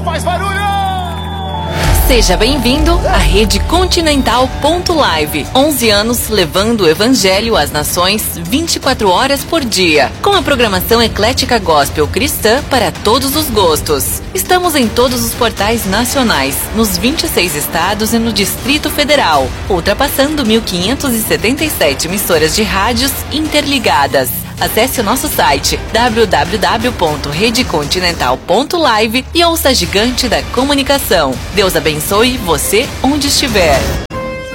faz barulho! Seja bem-vindo à Rede Continental.live. 11 anos levando o Evangelho às nações 24 horas por dia. Com a programação eclética gospel cristã para todos os gostos. Estamos em todos os portais nacionais, nos 26 estados e no Distrito Federal, ultrapassando 1.577 emissoras de rádios interligadas. Acesse o nosso site www.redecontinental.live e ouça a gigante da comunicação. Deus abençoe você onde estiver.